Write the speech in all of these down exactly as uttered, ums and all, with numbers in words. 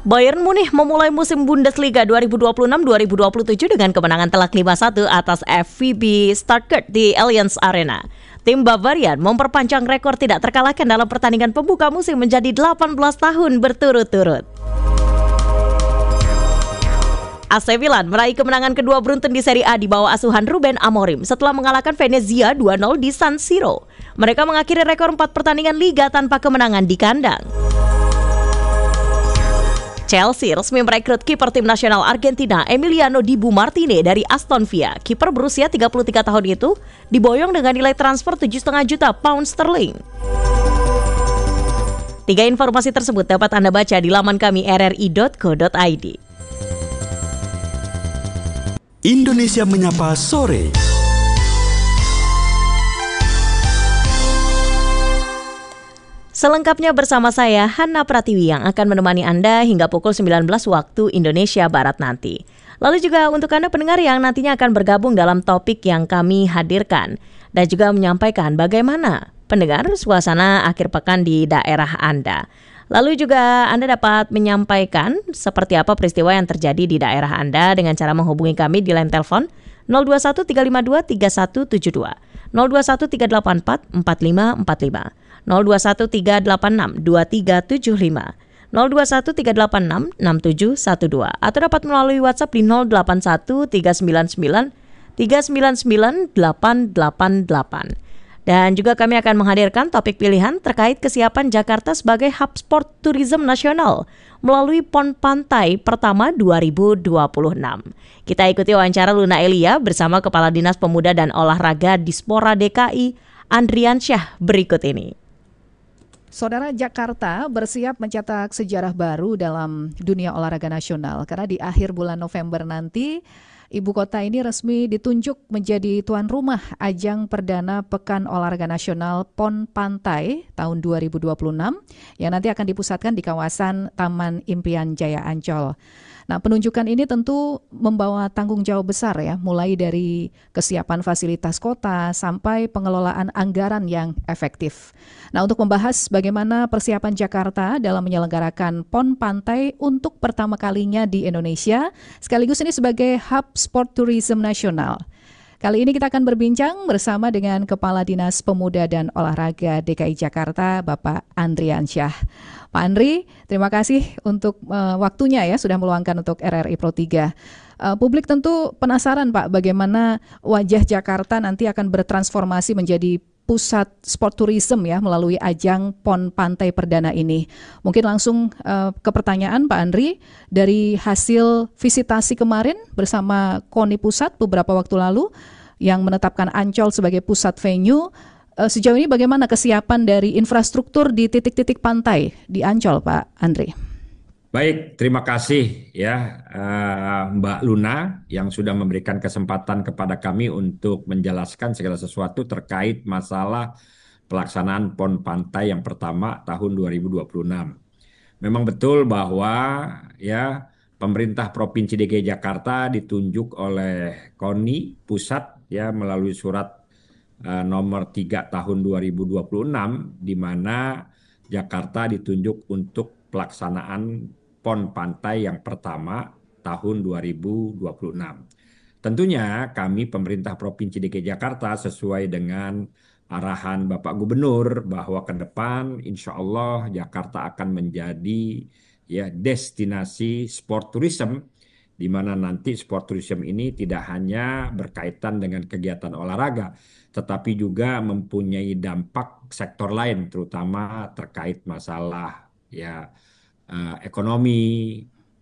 Bayern Munich memulai musim Bundesliga dua ribu dua puluh enam dua ribu dua puluh tujuh dengan kemenangan telak lima satu atas F V B Stuttgart di Allianz Arena. Tim Bavarian memperpanjang rekor tidak terkalahkan dalam pertandingan pembuka musim menjadi delapan belas tahun berturut-turut. A C Milan meraih kemenangan kedua beruntun di Serie A di bawah asuhan Ruben Amorim setelah mengalahkan Venezia dua nol di San Siro. Mereka mengakhiri rekor empat pertandingan liga tanpa kemenangan di kandang. Chelsea resmi merekrut kiper tim nasional Argentina Emiliano Dibu Martinez dari Aston Villa. Kiper berusia tiga puluh tiga tahun itu diboyong dengan nilai transfer tujuh koma lima juta pound sterling. Tiga informasi tersebut dapat Anda baca di laman kami r r i dot co dot i d. Indonesia Menyapa Sore. Selengkapnya bersama saya, Hana Pratiwi, yang akan menemani Anda hingga pukul sembilan belas waktu Indonesia Barat nanti. Lalu juga untuk Anda pendengar yang nantinya akan bergabung dalam topik yang kami hadirkan dan juga menyampaikan bagaimana pendengar suasana akhir pekan di daerah Anda. Lalu juga Anda dapat menyampaikan seperti apa peristiwa yang terjadi di daerah Anda dengan cara menghubungi kami di line telepon nol dua satu tiga lima dua tiga satu tujuh dua, nol dua satu tiga delapan empat empat lima empat lima, nol dua satu tiga delapan enam dua tiga tujuh lima, nol dua satu tiga delapan enam enam tujuh satu dua, atau dapat melalui WhatsApp di nol delapan satu tiga sembilan sembilan tiga sembilan sembilan delapan delapan delapan. Dan juga kami akan menghadirkan topik pilihan terkait kesiapan Jakarta sebagai hub sport tourism nasional melalui PON Pantai pertama dua ribu dua puluh enam. Kita ikuti wawancara Luna Elia bersama Kepala Dinas Pemuda dan Olahraga Dispora D K I, Andrian Syah, berikut ini. Saudara, Jakarta bersiap mencetak sejarah baru dalam dunia olahraga nasional karena di akhir bulan November nanti Ibu kota ini resmi ditunjuk menjadi tuan rumah ajang perdana Pekan Olahraga Nasional PON Pantai tahun dua ribu dua puluh enam yang nanti akan dipusatkan di kawasan Taman Impian Jaya Ancol. Nah, penunjukan ini tentu membawa tanggung jawab besar ya, mulai dari kesiapan fasilitas kota sampai pengelolaan anggaran yang efektif. Nah, untuk membahas bagaimana persiapan Jakarta dalam menyelenggarakan PON Pantai untuk pertama kalinya di Indonesia, sekaligus ini sebagai hub sport tourism nasional. Kali ini kita akan berbincang bersama dengan Kepala Dinas Pemuda dan Olahraga D K I Jakarta, Bapak Andrian Syah. Pak Andri, terima kasih untuk uh, waktunya ya, sudah meluangkan untuk R R I Pro tiga. Uh, publik tentu penasaran Pak, bagaimana wajah Jakarta nanti akan bertransformasi menjadi pusat sport tourism ya melalui ajang PON Pantai perdana ini. Mungkin langsung uh, ke pertanyaan Pak Andri, dari hasil visitasi kemarin bersama KONI Pusat beberapa waktu lalu yang menetapkan Ancol sebagai pusat venue, uh, sejauh ini bagaimana kesiapan dari infrastruktur di titik-titik pantai di Ancol, Pak Andri? Baik, terima kasih ya uh, Mbak Luna yang sudah memberikan kesempatan kepada kami untuk menjelaskan segala sesuatu terkait masalah pelaksanaan PON Pantai yang pertama tahun dua ribu dua puluh enam. Memang betul bahwa ya pemerintah Provinsi D K I Jakarta ditunjuk oleh KONI Pusat ya melalui surat uh, nomor tiga tahun dua ribu dua puluh enam di mana Jakarta ditunjuk untuk pelaksanaan PON Pantai yang pertama tahun dua ribu dua puluh enam. Tentunya kami pemerintah Provinsi D K I Jakarta sesuai dengan arahan Bapak Gubernur bahwa ke depan insya Allah Jakarta akan menjadi ya destinasi sport tourism, di mana nanti sport tourism ini tidak hanya berkaitan dengan kegiatan olahraga, tetapi juga mempunyai dampak sektor lain, terutama terkait masalah ya Uh, ekonomi,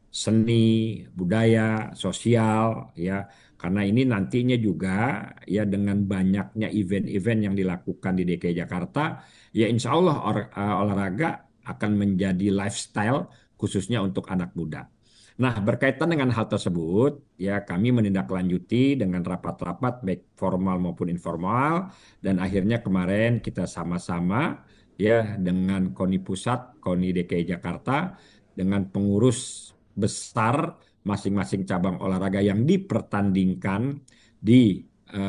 seni, budaya, sosial, ya, karena ini nantinya juga ya dengan banyaknya event-event yang dilakukan di D K I Jakarta, ya insya Allah or, uh, olahraga akan menjadi lifestyle khususnya untuk anak muda. Nah, berkaitan dengan hal tersebut, ya kami menindaklanjuti dengan rapat-rapat baik formal maupun informal, dan akhirnya kemarin kita sama-sama ya dengan KONI Pusat, KONI D K I Jakarta, dengan pengurus besar masing-masing cabang olahraga yang dipertandingkan di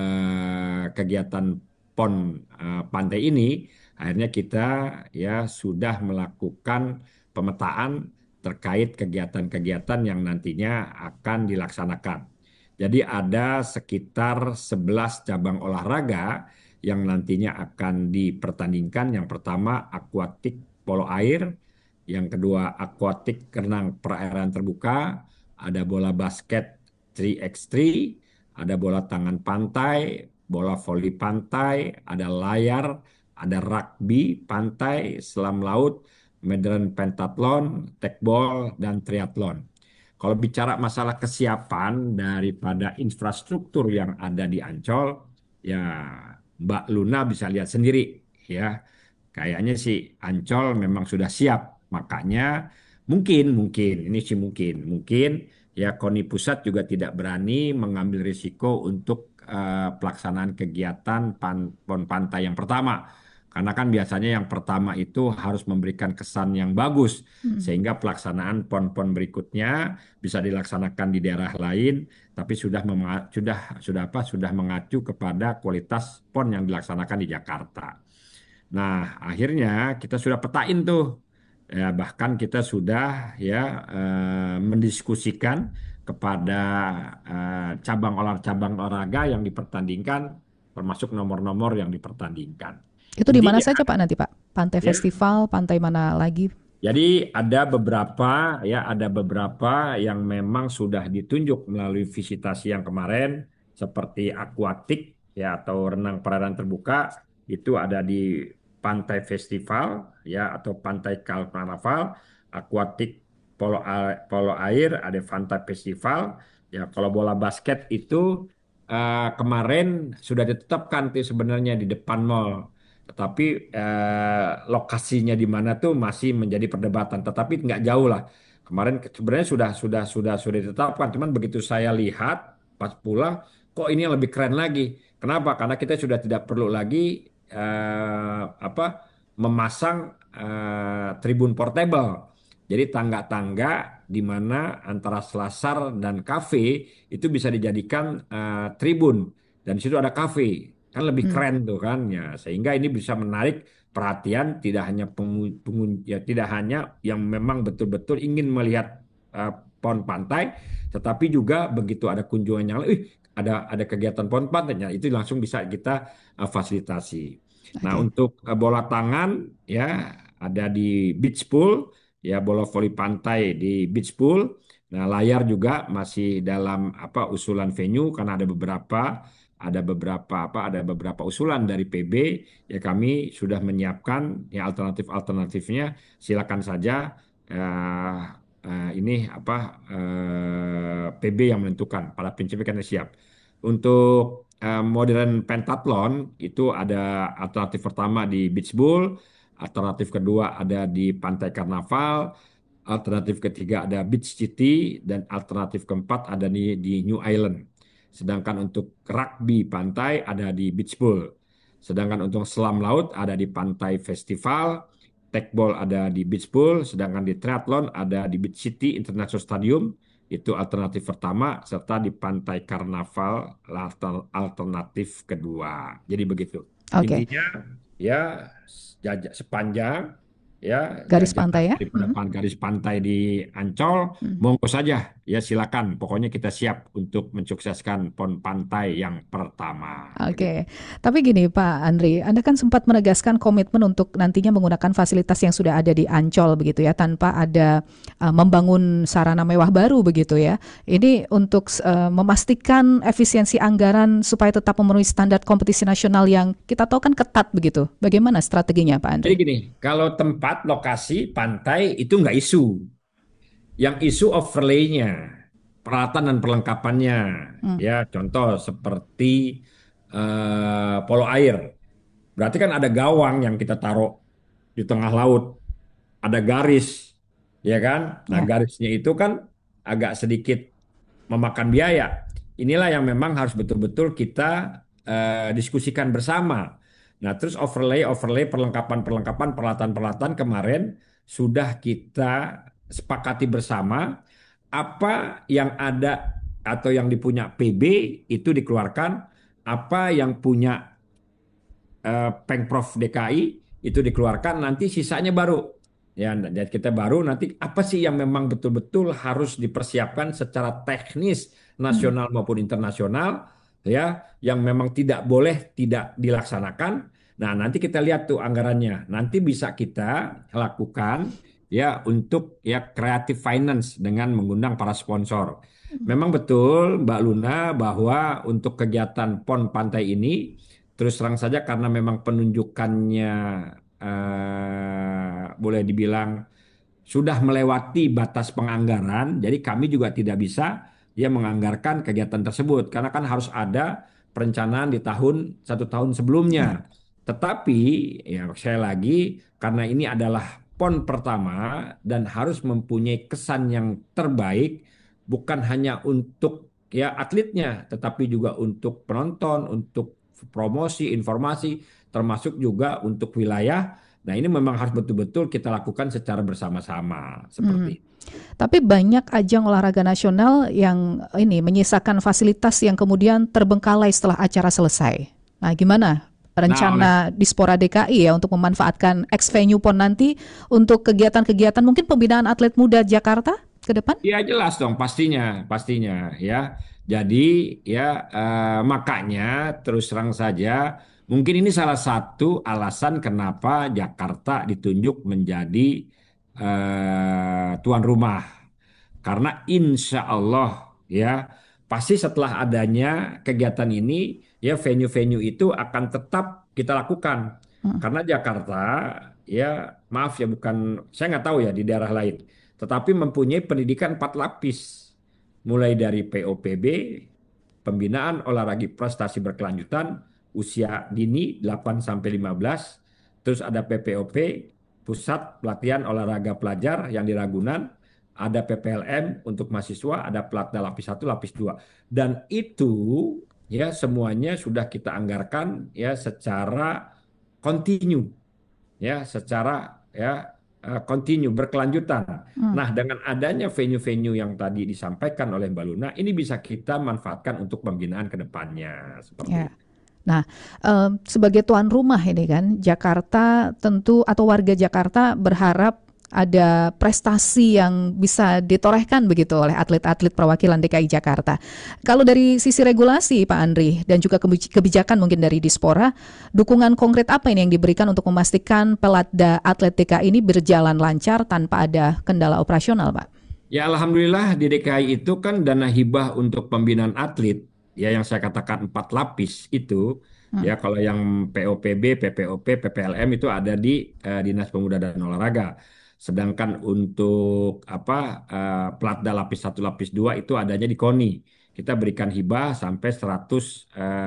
eh, kegiatan PON eh, Pantai ini, akhirnya kita ya sudah melakukan pemetaan terkait kegiatan-kegiatan yang nantinya akan dilaksanakan. Jadi ada sekitar sebelas cabang olahraga yang nantinya akan dipertandingkan. Yang pertama akuatik polo air, yang kedua akuatik renang perairan terbuka, ada bola basket tiga ker tiga, ada bola tangan pantai, bola voli pantai, ada layar, ada rugby pantai, selam laut, modern pentathlon, tekbol, dan triathlon. Kalau bicara masalah kesiapan daripada infrastruktur yang ada di Ancol, ya Mbak Luna bisa lihat sendiri ya. Kayaknya sih Ancol memang sudah siap. Makanya mungkin, mungkin, ini sih mungkin, mungkin ya KONI Pusat juga tidak berani mengambil risiko untuk eh, pelaksanaan kegiatan pan- pon pantai yang pertama. Karena kan biasanya yang pertama itu harus memberikan kesan yang bagus, Hmm. sehingga pelaksanaan pon-pon berikutnya bisa dilaksanakan di daerah lain, tapi sudah mema- sudah sudah apa sudah mengacu kepada kualitas pon yang dilaksanakan di Jakarta. Nah, akhirnya kita sudah petain tuh. Ya, bahkan kita sudah ya eh, mendiskusikan kepada eh, cabang olah cabang olahraga yang dipertandingkan, termasuk nomor-nomor yang dipertandingkan. Itu di mana Intinya saja Pak nanti Pak? Pantai ya, festival, pantai mana lagi? jadi ada beberapa ya ada beberapa yang memang sudah ditunjuk melalui visitasi yang kemarin, seperti akuatik ya atau renang perairan terbuka, itu ada di Pantai Festival ya atau Pantai Karnaval. Akuatik polo a- polo air ada Pantai Festival. Ya kalau bola basket itu eh, kemarin sudah ditetapkan tuh sebenarnya di depan mall. Tetapi eh, lokasinya di mana tuh masih menjadi perdebatan. Tetapi nggak jauh lah. Kemarin ke- sebenarnya sudah sudah sudah sudah ditetapkan. Cuman begitu saya lihat pas pulang, kok ini yang lebih keren lagi. Kenapa? Karena kita sudah tidak perlu lagi eh, apa memasang eh, tribun portable. Jadi tangga-tangga di mana antara selasar dan kafe itu bisa dijadikan eh, tribun, dan di situ ada kafe, kan lebih Hmm. keren tuh kan ya, sehingga ini bisa menarik perhatian tidak hanya pengu- pengun- ya tidak hanya yang memang betul-betul ingin melihat eh, pon pantai, tetapi juga begitu ada kunjungan yang lain, "Ih, ada ada kegiatan pon pantai," ya itu langsung bisa kita eh, fasilitasi. Nah, Oke. untuk eh, bola tangan ya ada di beach pool, ya bola voli pantai di beach pool. Nah, layar juga masih dalam apa usulan venue, karena ada beberapa ada beberapa apa ada beberapa usulan dari P B, ya kami sudah menyiapkan ya alternatif-alternatifnya. Silakan saja eh, eh, ini apa eh, P B yang menentukan, pada prinsipnya kan siap. Untuk eh, modern pentathlon itu ada alternatif pertama di beach ball, alternatif kedua ada di Pantai Karnaval, alternatif ketiga ada Beach City, dan alternatif keempat ada di, di New Island. Sedangkan untuk rugby pantai ada di Beach Pool. Sedangkan untuk selam laut ada di Pantai Festival, tekbol ada di Beach Pool, sedangkan di triathlon ada di Beach City International Stadium, itu alternatif pertama, serta di Pantai Karnaval alter- alternatif kedua. Jadi begitu. Oke. Intinya ya jajak sepanjang ya Garis jajaran pantai ya? dari Hmm. depan garis pantai di Ancol, Hmm. monggo saja ya silakan. Pokoknya kita siap untuk mensukseskan pon pantai yang pertama. Begitu. Oke, tapi gini Pak Andri, Anda kan sempat menegaskan komitmen untuk nantinya menggunakan fasilitas yang sudah ada di Ancol begitu ya, tanpa ada uh, membangun sarana mewah baru begitu ya. Ini untuk uh, memastikan efisiensi anggaran supaya tetap memenuhi standar kompetisi nasional yang kita tahu kan ketat begitu. Bagaimana strateginya Pak Jadi Andri? gini, kalau tempat lokasi pantai itu nggak isu. Yang isu overlay-nya, peralatan dan perlengkapannya. Hmm. Ya, contoh seperti eh, polo air. Berarti kan ada gawang yang kita taruh di tengah laut, ada garis, ya kan? Nah, Ya. garisnya itu kan agak sedikit memakan biaya. Inilah yang memang harus betul-betul kita eh, diskusikan bersama. Nah, terus overlay, overlay, perlengkapan-perlengkapan, peralatan-peralatan kemarin sudah kita sepakati bersama, apa yang ada atau yang dipunya P B itu dikeluarkan, apa yang punya eh, Pemprov D K I itu dikeluarkan, nanti sisanya baru Ya, dan kita baru nanti apa sih yang memang betul-betul harus dipersiapkan secara teknis Hmm. nasional maupun internasional, ya, yang memang tidak boleh tidak dilaksanakan. Nah, nanti kita lihat tuh anggarannya. Nanti bisa kita lakukan ya untuk ya creative finance dengan mengundang para sponsor. Memang betul Mbak Luna bahwa untuk kegiatan PON Pantai ini terus terang saja karena memang penunjukannya eh, boleh dibilang sudah melewati batas penganggaran, jadi kami juga tidak bisa ya menganggarkan kegiatan tersebut karena kan harus ada perencanaan di tahun satu tahun Ya. sebelumnya. Tetapi ya saya lagi karena ini adalah PON pertama dan harus mempunyai kesan yang terbaik bukan hanya untuk ya atletnya, tetapi juga untuk penonton, untuk promosi, informasi, termasuk juga untuk wilayah. Nah, ini memang harus betul-betul kita lakukan secara bersama-sama Hmm. seperti itu. Tapi banyak ajang olahraga nasional yang ini menyisakan fasilitas yang kemudian terbengkalai setelah acara selesai. Nah, gimana Nah, oleh rencana Dispora D K I ya untuk memanfaatkan ex venue PON nanti untuk kegiatan-kegiatan mungkin pembinaan atlet muda Jakarta ke depan? ya jelas dong pastinya, pastinya ya. Jadi ya eh, makanya terus terang saja mungkin ini salah satu alasan kenapa Jakarta ditunjuk menjadi eh, tuan rumah. Karena insya Allah ya pasti setelah adanya kegiatan ini ya venue-venue itu akan tetap kita lakukan. Hmm. Karena Jakarta ya maaf ya bukan saya nggak tahu ya di daerah lain, tetapi mempunyai pendidikan empat lapis mulai dari P O P B, pembinaan olahraga prestasi berkelanjutan, usia dini delapan sampai lima belas, terus ada P P O P, Pusat Pelatihan Olahraga Pelajar yang di Ragunan, ada P P L M untuk mahasiswa, ada Platda lapis satu, lapis dua. Dan itu ya semuanya sudah kita anggarkan ya secara kontinu, ya secara ya eh, kontinu berkelanjutan. Hmm. Nah, dengan adanya venue-venue yang tadi disampaikan oleh Mbak Luna, ini bisa kita manfaatkan untuk pembinaan ke depannya seperti Ya. itu. Nah, em, sebagai tuan rumah ini kan, Jakarta tentu atau warga Jakarta berharap ada prestasi yang bisa ditorehkan begitu oleh atlet-atlet perwakilan D K I Jakarta. Kalau dari sisi regulasi Pak Andri dan juga kebij- kebijakan mungkin dari Dispora, dukungan konkret apa ini yang diberikan untuk memastikan pelatda atlet D K I ini berjalan lancar tanpa ada kendala operasional, Pak? Ya, alhamdulillah di D K I itu kan dana hibah untuk pembinaan atlet, ya yang saya katakan empat lapis itu, Hmm. ya kalau yang P O P B, P P O P, P P L M itu ada di eh, Dinas Pemuda dan Olahraga. Sedangkan untuk apa eh, Platda lapis satu, lapis dua itu adanya di KONI. Kita berikan hibah sampai seratus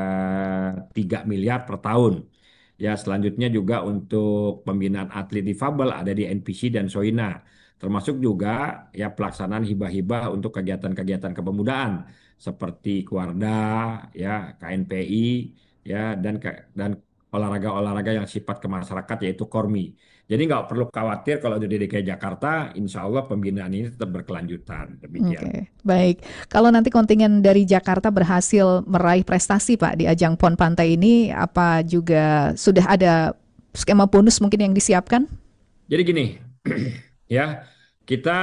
tiga miliar per tahun. Ya, selanjutnya juga untuk pembinaan atlet difabel ada di N P C dan Soina. Termasuk juga ya pelaksanaan hibah-hibah untuk kegiatan-kegiatan kepemudaan seperti Kuarda, ya K N P I, ya dan ke- dan olahraga-olahraga yang sifat ke masyarakat yaitu Kormi. Jadi nggak perlu khawatir kalau di D K I Jakarta, insya Allah pembinaan ini tetap berkelanjutan. Demikian. Oke, baik. Kalau nanti kontingen dari Jakarta berhasil meraih prestasi, Pak, di ajang PON Pantai ini, apa juga sudah ada skema bonus mungkin yang disiapkan? Jadi gini, ya kita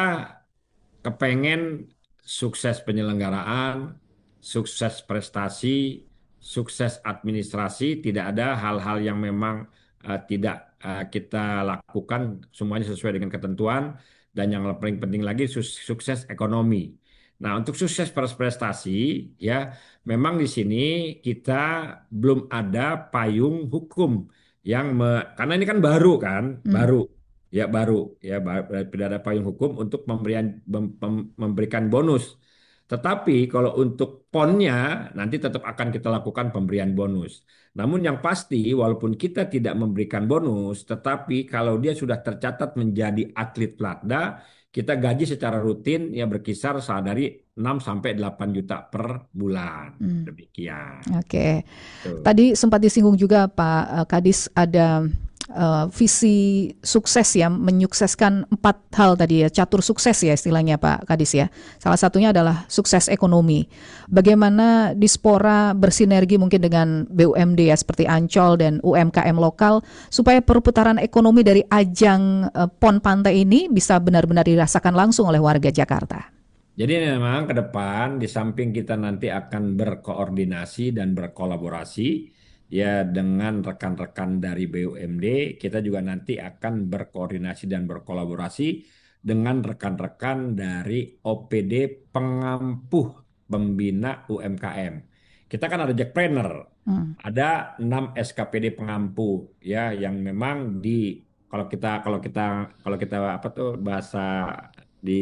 kepengen sukses penyelenggaraan, sukses prestasi, sukses administrasi, tidak ada hal-hal yang memang eh, tidak eh, kita lakukan semuanya sesuai dengan ketentuan dan yang paling penting lagi sus- sukses ekonomi. Nah, untuk sukses prestasi ya memang di sini kita belum ada payung hukum yang me- karena ini kan baru kan, Hmm. baru. Ya baru, ya ba- tidak ada payung hukum untuk pemberian mem- pem- memberikan bonus. Tetapi kalau untuk ponnya nanti tetap akan kita lakukan pemberian bonus. Namun yang pasti walaupun kita tidak memberikan bonus, tetapi kalau dia sudah tercatat menjadi atlet Platda, kita gaji secara rutin ya berkisar sa- dari enam sampai delapan juta per bulan. Hmm. Demikian. Oke. Tuh. Tadi sempat disinggung juga Pak eh, Kadis ada uh, visi sukses ya, menyukseskan empat hal tadi ya, catur sukses ya istilahnya Pak Kadis ya. Salah satunya adalah sukses ekonomi. Bagaimana Dispora bersinergi mungkin dengan B U M D ya seperti Ancol dan U M K M lokal supaya perputaran ekonomi dari ajang uh, P O N Pantai ini bisa benar-benar dirasakan langsung oleh warga Jakarta. Jadi memang ke depan di samping kita nanti akan berkoordinasi dan berkolaborasi ya dengan rekan-rekan dari B U M D, kita juga nanti akan berkoordinasi dan berkolaborasi dengan rekan-rekan dari O P D pengampuh pembina U M K M. Kita kan ada Jackpreneur, Hmm. ada enam S K P D pengampuh ya yang memang di kalau kita kalau kita kalau kita apa tuh bahasa di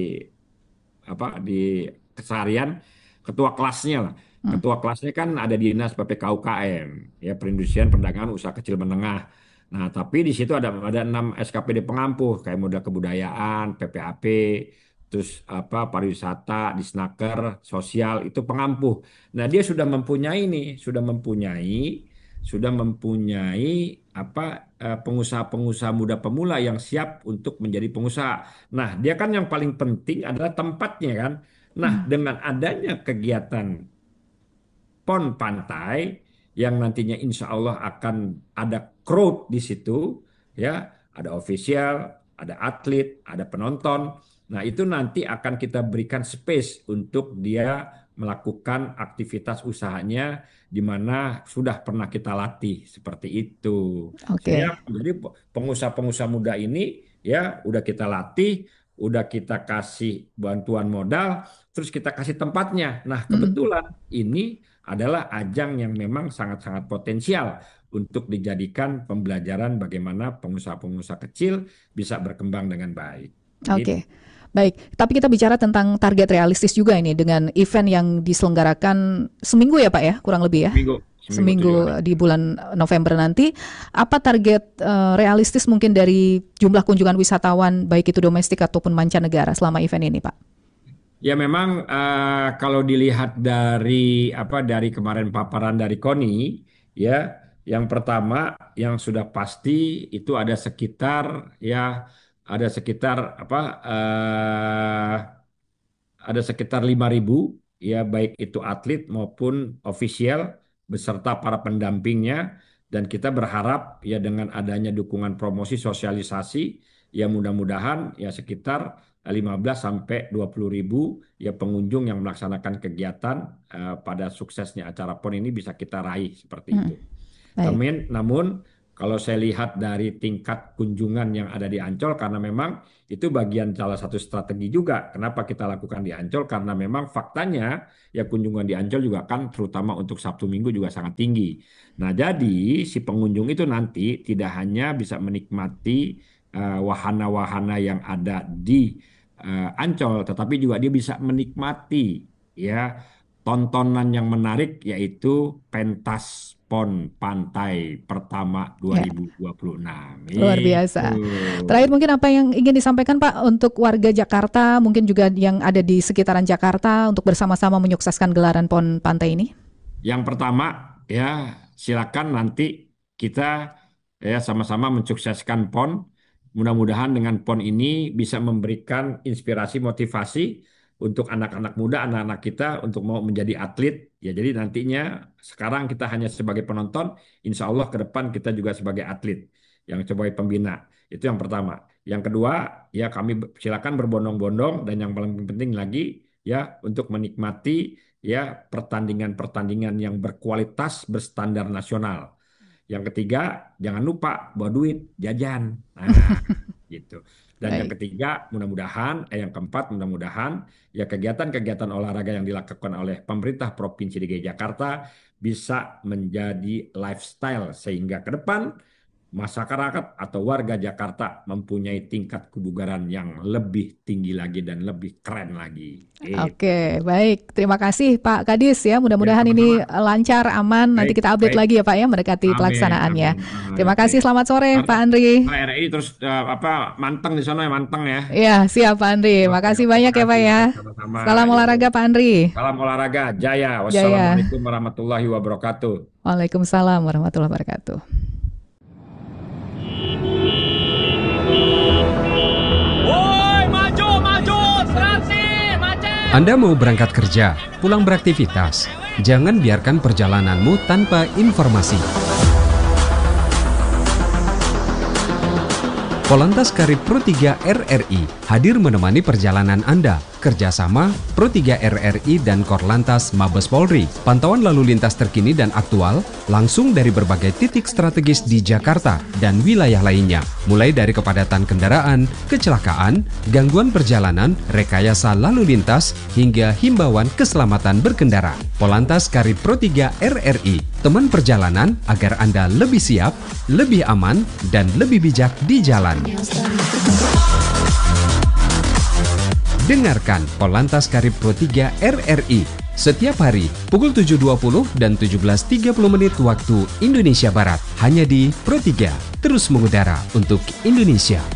apa di keseharian ketua kelasnya lah. Hmm. Ketua kelasnya kan ada di Dinas P P K U K M, ya Perindustrian Perdagangan Usaha Kecil Menengah. Nah, tapi di situ ada ada enam S K P D pengampuh kayak modal kebudayaan, P P A P, terus apa pariwisata, disnaker, sosial itu pengampuh. Nah, dia sudah mempunyai nih, sudah mempunyai sudah mempunyai apa eh, pengusaha-pengusaha muda pemula yang siap untuk menjadi pengusaha. Nah, dia kan yang paling penting adalah tempatnya kan. Nah, Hmm. dengan adanya kegiatan P O N Pantai yang nantinya insya Allah akan ada crowd di situ, ya, ada official, ada atlet, ada penonton. Nah, itu nanti akan kita berikan space untuk dia melakukan aktivitas usahanya di mana sudah pernah kita latih seperti itu. Saya Oke. jadi pengusaha-pengusaha muda ini ya udah kita latih, udah kita kasih bantuan modal, terus kita kasih tempatnya. Nah, Hmm. kebetulan ini adalah ajang yang memang sangat-sangat potensial untuk dijadikan pembelajaran bagaimana pengusaha-pengusaha kecil bisa berkembang dengan baik. Gitu. Oke. Baik, tapi kita bicara tentang target realistis juga ini dengan event yang diselenggarakan seminggu ya Pak ya, kurang lebih ya. Seminggu, seminggu tujuh hari. Seminggu di bulan November nanti. Apa target eh, realistis mungkin dari jumlah kunjungan wisatawan baik itu domestik ataupun mancanegara selama event ini Pak? Ya memang eh, kalau dilihat dari apa dari kemarin paparan dari KONI ya yang pertama yang sudah pasti itu ada sekitar ya ada sekitar apa eh, ada sekitar lima ribu ya baik itu atlet maupun ofisial beserta para pendampingnya dan kita berharap ya dengan adanya dukungan promosi sosialisasi ya mudah-mudahan ya sekitar lima belas sampai dua puluh ribu ya pengunjung yang melaksanakan kegiatan eh, pada suksesnya acara P O N ini bisa kita raih seperti Hmm. itu. Baik. Namun, namun kalau saya lihat dari tingkat kunjungan yang ada di Ancol, karena memang itu bagian salah satu strategi juga. Kenapa kita lakukan di Ancol? Karena memang faktanya ya kunjungan di Ancol juga kan terutama untuk Sabtu Minggu juga sangat tinggi. Nah, jadi si pengunjung itu nanti tidak hanya bisa menikmati eh, wahana-wahana yang ada di eh, Ancol, tetapi juga dia bisa menikmati ya tontonan yang menarik yaitu pentas P O N Pantai pertama Ya, dua ribu dua puluh enam. luar Itu. biasa. Terakhir mungkin apa yang ingin disampaikan Pak untuk warga Jakarta, mungkin juga yang ada di sekitaran Jakarta untuk bersama-sama menyukseskan gelaran P O N Pantai ini? Yang pertama ya silakan nanti kita ya sama-sama mensukseskan P O N. Mudah-mudahan dengan P O N ini bisa memberikan inspirasi motivasi untuk anak-anak muda, anak-anak kita untuk mau menjadi atlet. Ya jadi nantinya sekarang kita hanya sebagai penonton, insya Allah ke depan kita juga sebagai atlet yang sebagai pembina. Itu yang pertama. Yang kedua, ya kami silakan berbondong-bondong dan yang paling penting lagi ya untuk menikmati ya pertandingan-pertandingan yang berkualitas berstandar nasional. Yang ketiga, jangan lupa bawa duit jajan. Nah, gitu. Dan yang Baik. ketiga, mudah-mudahan, eh yang keempat, mudah-mudahan ya kegiatan-kegiatan olahraga yang dilakukan oleh pemerintah Provinsi D K I Jakarta bisa menjadi lifestyle sehingga ke depan masyarakat atau warga Jakarta mempunyai tingkat kebugaran yang lebih tinggi lagi dan lebih keren lagi. Gitu. Oke, baik. Terima kasih Pak Kadis ya. Ya, Mudah-mudahan ini sama-sama. lancar, aman. Nanti Baik, kita update baik. lagi ya Pak ya mendekati Amin, pelaksanaannya. amin. Ah, Terima oke. kasih. Selamat sore Pak Pak Andri. Pak R I terus eh, apa manteng di sana ya manteng ya. Ya, siap Pak Andri. Oke, Makasih oke, banyak ya Pak makasih. ya. Baik, sama-sama. Salam olahraga Yuk. Pak Andri. Salam olahraga, jaya. Jaya. Wassalamualaikum warahmatullahi wabarakatuh. Waalaikumsalam warahmatullahi wabarakatuh. Anda mau berangkat kerja, pulang beraktivitas, jangan biarkan perjalananmu tanpa informasi. Polantas Karib Pro tiga R R I hadir menemani perjalanan Anda. Kerjasama Pro tiga R R I dan Korlantas Mabes Polri. Pantauan lalu lintas terkini dan aktual langsung dari berbagai titik strategis di Jakarta dan wilayah lainnya. Mulai dari kepadatan kendaraan, kecelakaan, gangguan perjalanan, rekayasa lalu lintas, hingga himbauan keselamatan berkendara. Polantas Karib Pro tiga R R I, teman perjalanan agar Anda lebih siap, lebih aman, dan lebih bijak di jalan. Dengarkan Polantas Karib Pro tiga R R I setiap hari pukul tujuh dua puluh dan tujuh belas tiga puluh menit waktu Indonesia Barat. Hanya di Pro tiga, terus mengudara untuk Indonesia.